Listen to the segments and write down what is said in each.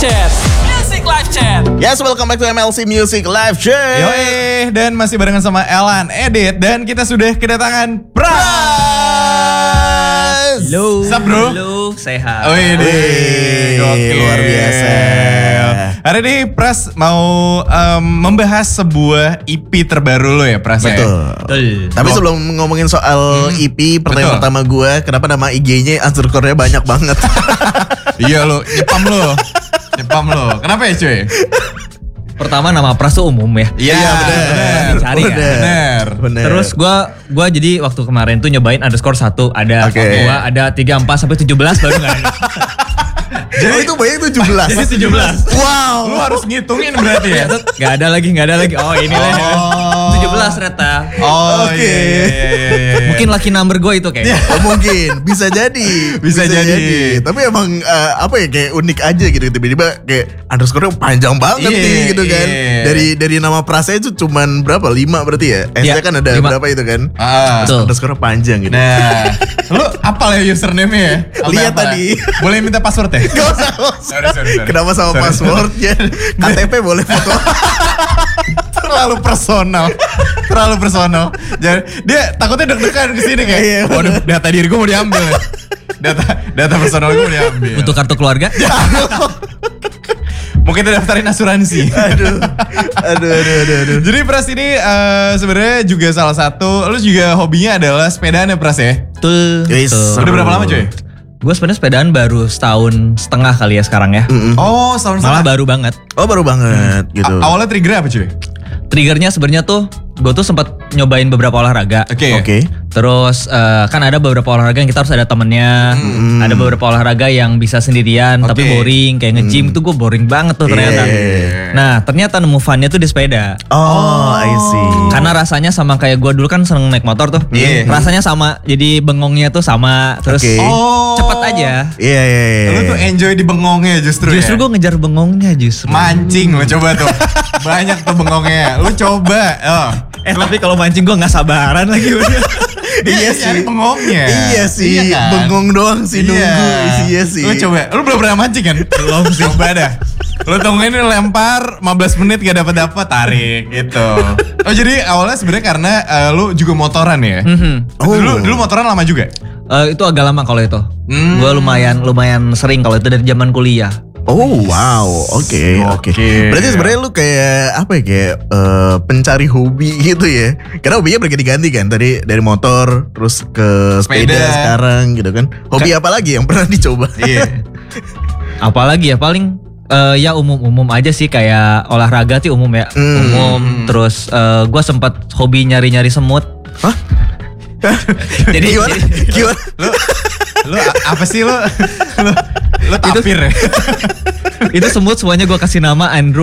Chat. Music Live Chat. Yes, welcome back to MLC Music Live Chat. Yoi, dan masih barengan sama Elan, Edit, dan kita sudah kedatangan Pras. Halo. Sup bro? Halo, sehat. Wih, luar biasa. Hari ini Pras mau membahas sebuah EP terbaru lo ya Pras. Betul. Tapi sebelum ngomongin soal EP, pertanyaan pertama gue, kenapa nama IG-nya underscore-nya banyak banget? Iya lo, nyepam lo. Kenapa ya cuy? Pertama nama Pras tuh umum ya. Iya benar. Dicari kan? Benar. Terus gua jadi waktu kemarin tuh nyobain underscore 1 ada, gua ada 34 sampai 17 baru nggak ada. Jadi itu banyak 17. Jadi 17. Wow. Lu harus ngitungin berarti ya. Gak ada lagi. Oh inilah. 17 ternyata. Oh Oke. iya. Mungkin lucky number gue itu kayaknya. Oh, mungkin bisa jadi. Bisa jadi. Tapi emang apa ya, kayak unik aja gitu, tiba-tiba kayak underscore-nya panjang banget Iya, nih gitu kan. iya. Dari nama Prasnya itu cuman berapa? 5 berarti ya? Iya, S-nya kan ada 5. berapa itu kan? Betul. Underscore panjang gitu. Nah, lu apal ya username-nya ya? Lihat tadi. Boleh minta password ya? Gak usah. Sorry. Kenapa sama Sorry. passwordnya? KTP boleh foto. Terlalu personal. Jadi dia takutnya deg-degan kesini kayak, Iya. waduh data diri gue mau diambil. Data personal gue mau diambil. Untuk kartu keluarga. Mungkin kita daftarin asuransi. Aduh. Jadi Pras ini sebenarnya juga salah satu, lu juga hobinya adalah sepedaan ya Pras ya? Betul. Yes. Udah berapa lama coy? Gue sebenarnya sepedaan baru setahun setengah kali ya sekarang ya. Oh setahun Malah setengah. baru banget. Oh, baru banget gitu. Awalnya trigger apa cuy? Triggernya sebenarnya tuh gue tuh sempat nyobain beberapa olahraga. Oke. Terus kan ada beberapa olahraga yang kita harus ada temennya. Ada beberapa olahraga yang bisa sendirian tapi Oke. boring. Kayak nge-gym tuh gue boring banget tuh ternyata. Nah ternyata nemu funnya tuh di sepeda. Oh, I see. Karena rasanya sama kayak gue dulu kan seneng naik motor tuh. Iya. Rasanya sama. Jadi bengongnya tuh sama. Terus Oke. cepet aja. Iya. Lu tuh enjoy di bengongnya justru ya? Justru gue ngejar bengongnya justru. Mancing lo coba tuh. Banyak tuh bengongnya. Lu coba. Oh. Tapi kalau mancing gue gak sabaran lagi udah. Iya Nyari sih. bengongnya. Iya sih. Iya kan? Bengong doang sih nunggu. Iya sih. Lu coba. Lu belum pernah mancing kan? Belum sih. Coba dah. Lu tungguin ini lempar 15 menit gak dapet tarik gitu. Oh jadi awalnya sebenarnya karena lu juga motoran ya? Dulu motoran lama juga? Itu agak lama kalau itu. Gue lumayan sering kalau itu dari zaman kuliah. Oh wow, oke. Berarti sebenarnya lu kayak apa ya, kayak pencari hobi gitu ya? Karena hobinya berganti-ganti kan, tadi dari motor terus ke sepeda sekarang gitu kan. Hobi apa lagi yang pernah dicoba? Iya. Apalagi ya paling ya umum aja sih, kayak olahraga sih umum ya. Umum. Terus gue sempat hobi nyari semut. Hah? Jadi Gimana? Lu apa sih lu tapir ya? itu semut semuanya gue kasih nama Andrew.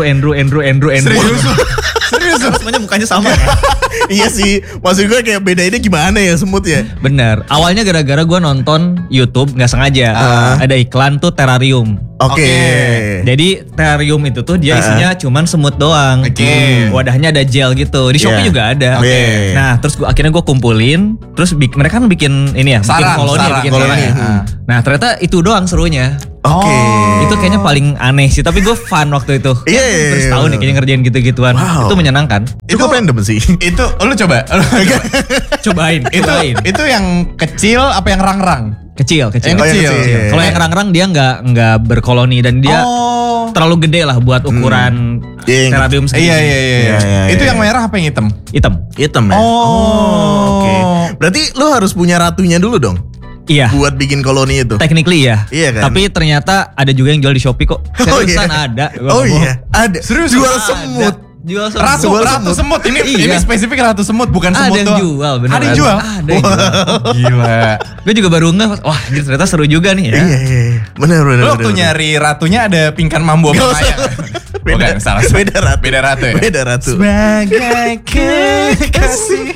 Serius lu? Semuanya mukanya sama. Iya sih, maksud gue kayak bedainnya gimana ya semut ya? Bener. Awalnya gara-gara gue nonton YouTube nggak sengaja. Ada iklan tuh terrarium. Oke. Jadi terrarium itu tuh dia isinya cuman semut doang. Oke. Wadahnya ada gel gitu. Di Shopee Iya. juga ada. Oke. Nah, terus akhirnya gue kumpulin. Terus mereka kan bikin ini ya, bikin koloni. koloni. Nah, ternyata itu doang serunya. Oke. Itu kayaknya paling aneh sih. Tapi gue fun waktu itu. Iya. Terus tahun nih kayaknya ngerjain gitu-gituan. Wow. Itu menyenangkan. Cukup random sih. Itu lu coba. Cobain. Itu yang kecil apa yang rang-rang? Kecil. Yang kecil. Kalau yang rang-rang dia nggak berkoloni dan dia terlalu gede lah buat ukuran terrarium segini. Iya. Itu yang merah apa yang hitam? Hitam. Ya? Oh. Oke. Berarti lu harus punya ratunya dulu dong Iya. buat bikin koloni itu. Technically ya. Iya kan? Tapi ternyata ada juga yang jual di Shopee kok. Seriusan ada. Gua Oh nggak bohong. iya, ada. Serius? Jual Ada. semut. Jual semut. Ratu semut. Ini Iya. spesifik ratu semut, bukan Ada semut yang doang. jual, beneran. Ada yang jual? Ada yang jual. Gila. Gue juga baru ngeh, wah anjir, ternyata seru juga nih ya. Iya. Benar. Lu waktu nyari ratunya ada pingkan mambo apa Maya? Bukan, salah. Beda ratu. Beda ratu ya? Beda ratu. Sebagai kekasih.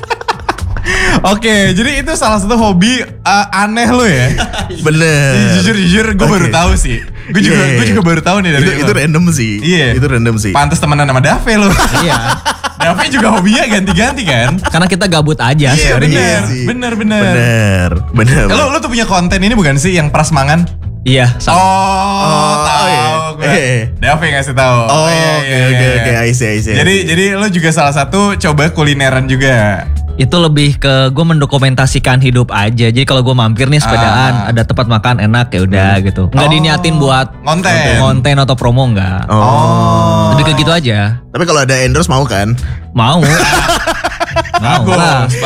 Oke, jadi itu salah satu hobi aneh lo ya. Bener. Jujur gue baru tahu sih. Gue juga baru tahu nih dari itu lo. random sih. Iya. Itu random sih. Pantes temenan sama Dave lo. Iya. Dave juga hobinya ganti-ganti kan? Karena kita gabut aja Iya sebenarnya. bener. Bener. Lo tuh punya konten ini bukan sih yang prasmangan? Iya, sama. Oh, tahu gue. Dave ngasih tahu. Oh, oke. I see. Jadi lo juga salah satu coba kulineran juga. Itu lebih ke gue mendokumentasikan hidup aja. Jadi kalau gue mampir nih sepedaan, ada tempat makan enak ya udah gitu. Nggak diniatin buat konten atau promo nggak. Lebih ke gitu aja. Tapi kalau ada endorse mau kan? Mau. Bagus.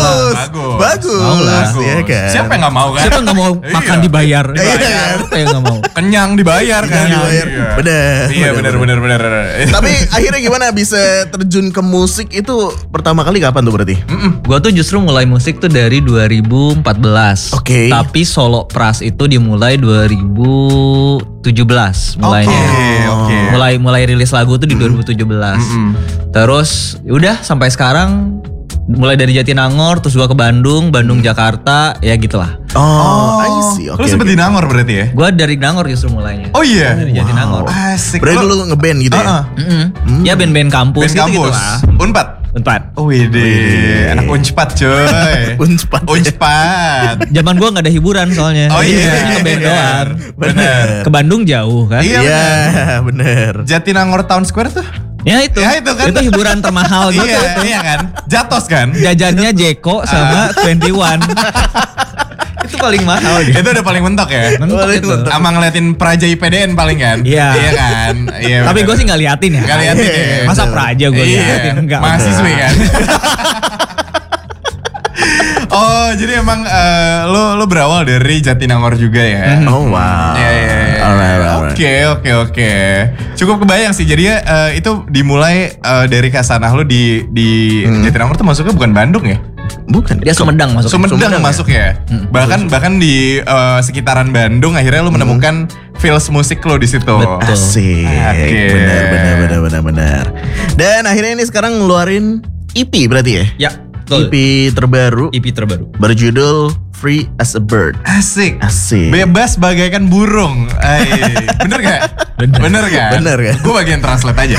Iya kan? Siapa yang nggak mau kan? Siapa nggak mau makan dibayar? Siapa yang nggak mau? Kenyang dibayar kan? Bener. Iya bener. Tapi akhirnya gimana bisa terjun ke musik itu pertama kali kapan tuh berarti? Gue tuh justru mulai musik tuh dari 2014. Oke. Tapi solo pras itu dimulai 2017 mulainya. Oke. Mulai rilis lagu tuh di 2017. Terus udah sampai sekarang mulai dari Jatinangor terus gua ke Bandung, Jakarta, ya gitulah. I see. Lu sempet di Nangor berarti ya? Gua dari Nangor justru mulainya. Oh iya. Dari Jatinangor. Asik. Berarti lu ngeband gitu ya? Ya band-band kampus gitu lah. Unpad. Oh Widih, anak Unpad coy. Unpad. Zaman gua nggak ada hiburan soalnya. Oh iya. Jadi ngeband doang. Bener. Ke Bandung jauh kan? Iya, bener. Jatinangor Town Square tuh? Ya itu kan. Itu hiburan termahal gitu. Iya kan? Jatos kan? Jajannya Jeko sama 21. Itu paling mahal gitu. Itu udah paling mentok ya? Mentok itu. Sama ngeliatin Praja IPDN paling kan? Iya. Iya kan? Iya. Tapi gue sih gak liatin ya. Gak liatin ya? Masa Praja gue liatin? Enggak. Mahasiswi kan? Oh jadi emang lo berawal dari Jatinangor juga ya? Oh wow. Iya. Oke. Cukup kebayang sih. Jadi itu dimulai dari Kasanah lo di Jatinangor tuh masuknya bukan Bandung ya? Bukan. Dia Sumedang masuk. Sumedang masuk ya. Bahkan di sekitaran Bandung akhirnya lo menemukan feels musik lo di situ. Betul. Asik. Benar. Dan akhirnya ini sekarang ngeluarin EP berarti ya? Ya. Betul. EP terbaru berjudul Free as a Bird. Asik. Asik. Bebas bagaikan burung. Bener gak? Bener kan? Gue bagian translate aja.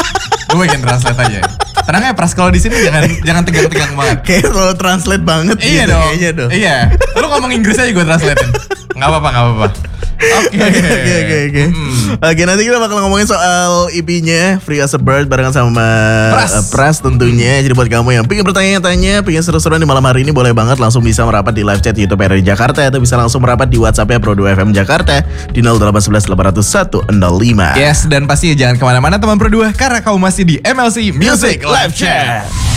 Tenang ya Pras, kalau di sini jangan tegang-tegang banget. Kayak lo translate banget. Iya gitu, dong. kayaknya dong. Iya. Lu ngomong Inggris aja gue translatein. Gak apa-apa. Oke. Oke, nanti kita bakal ngomongin soal EP-nya Free as a Bird barengan sama Pras tentunya. Jadi buat kamu yang pengen bertanya-tanya, pengen seru-seruan di malam hari ini, boleh banget langsung bisa merapat di live chat YouTube RRI Jakarta, atau bisa langsung merapat di WhatsApp-nya Pro2 FM Jakarta di 0811 801 105. Yes, dan pastinya jangan kemana-mana teman Pro2, karena kamu masih di MLC Music Live Chat.